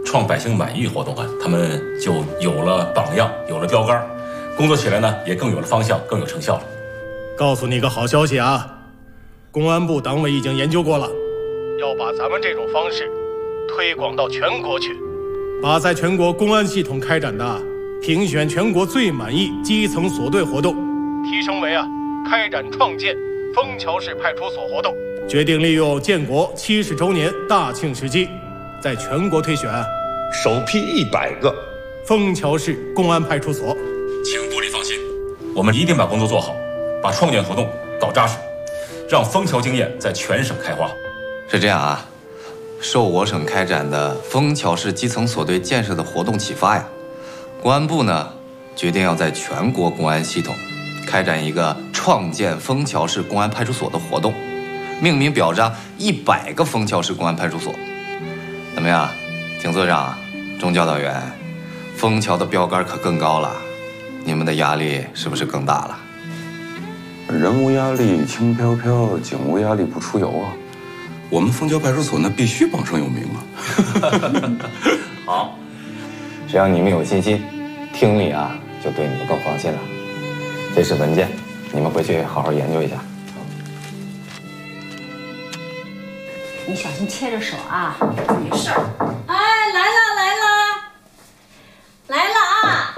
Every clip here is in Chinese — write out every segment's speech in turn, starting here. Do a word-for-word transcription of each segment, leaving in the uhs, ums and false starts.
创百姓满意活动啊，他们就有了榜样，有了标杆，工作起来呢也更有了方向，更有成效了。 告诉你个好消息啊，公安部党委已经研究过了，要把咱们这种方式推广到全国去，把在全国公安系统开展的评选全国最满意基层所队活动提升为啊开展创建枫桥市派出所活动，决定利用建国七十周年大庆时机，在全国推选首批一百个枫桥市公安派出所。 请部里放心，我们一定把工作做好，把创建活动搞扎实，让枫桥经验在全省开花。 是这样啊，受我省开展的枫桥市基层所队建设的活动启发呀，公安部呢决定要在全国公安系统开展一个创建枫桥市公安派出所的活动，命名表彰一百个枫桥市公安派出所。怎么样，景所长、钟教导员，枫桥的标杆可更高了，你们的压力是不是更大了？ 人无压力轻飘飘，景无压力不出游啊！我们枫桥派出所那必须榜上有名啊！ 好，只要你们有信心，厅里啊就对你们更放心了。这是文件，你们回去好好研究一下。 你小心切着手啊！没事儿。哎，来了来了，来了啊！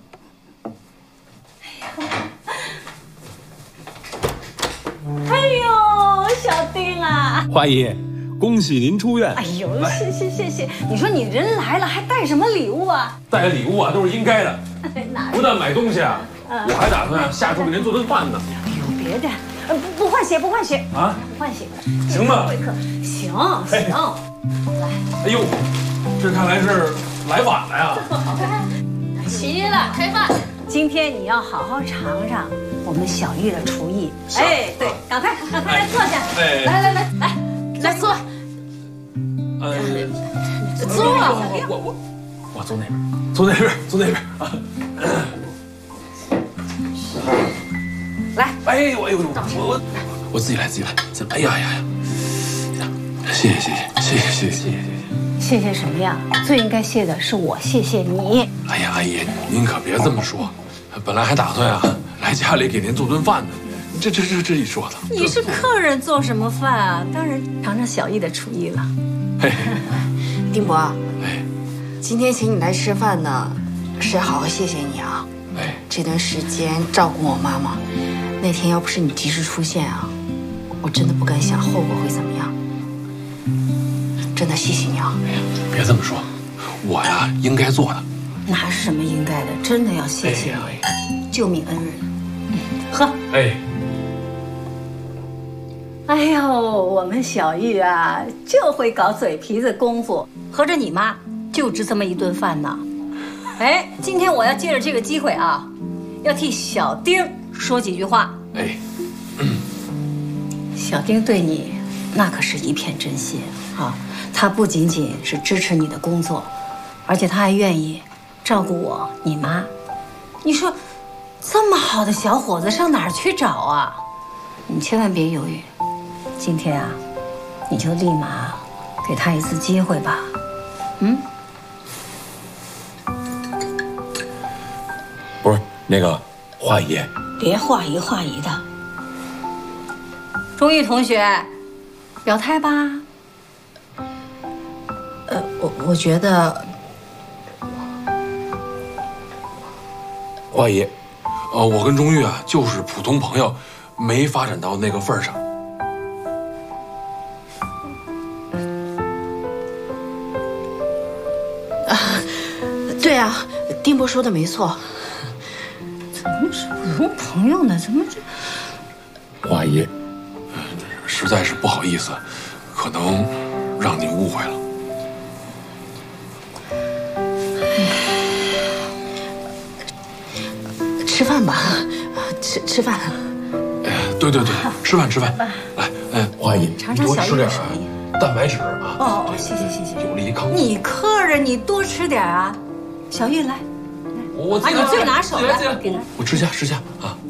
哎呦，小丁啊！ 花姨，恭喜您出院！ 哎呦，谢谢谢谢！你说你人来了，还带什么礼物啊？ 带礼物啊，都是应该的。 哪？ 不但买东西啊，我还打算下厨给您做顿饭呢。 哎呦，别的，呃，不不换鞋，不换鞋啊， 不换鞋， 行吗？ 会客，行行，来。 哎呦，这看来是来晚了呀。 齐了，开饭。今天你要好好尝尝我们小玉的厨艺。哎，对，赶快赶快来坐下。 哎， 来来来来来坐。 呃， 坐。 我我我我坐那边，坐那边，坐那边啊。 来， 哎呦哎呦，我我我自己来自己来，自己来。哎呀呀呀！谢谢谢谢谢谢谢谢谢谢。 谢谢什么呀？最应该谢的是我，谢谢你。 哎呀，阿姨，您可别这么说。本来还打算啊来家里给您做顿饭呢，这这这这一说的。 你是客人做什么饭啊？当然尝尝小艺的厨艺了。 嘿， 丁伯， 哎， 今天请你来吃饭呢，是好好谢谢你啊。 哎， 这段时间照顾我妈妈，那天要不是你及时出现啊，我真的不敢想后果会怎么样。真的谢谢你啊！ 哎呀，别这么说，我呀应该做的。 哪是什么应该的，真的要谢谢你，救命恩人。嗯，喝。 哎。 哎呦，我们小玉啊，就会搞嘴皮子功夫，合着你妈就值这么一顿饭呢。哎，今天我要借着这个机会啊，要替小丁说几句话。 哎， 嗯，小丁对你那可是一片真心啊，他不仅仅是支持你的工作，而且他还愿意照顾我你妈。你说，这么好的小伙子上哪儿去找啊？你千万别犹豫，今天啊，你就立马给他一次机会吧。嗯。 不是那个华姨， 别话一话一的。钟玉同学，表态吧。 呃，我我觉得， 华姨，呃，我跟钟玉啊就是普通朋友，没发展到那个份儿上。 啊，对啊，丁伯说的没错。 怎么是普通朋友呢？怎么这？ 华姨，实在是不好意思，可能让您误会了。 吃饭吧，吃吃饭。 哎，对对对，吃饭吃饭。来，哎，华姨， 尝尝小玉的手艺， 蛋白质啊。 哦哦，谢谢谢谢， 有利康复。 你客人，你多吃点啊。小玉来， 我把你最拿手的给他。 我吃下吃下啊。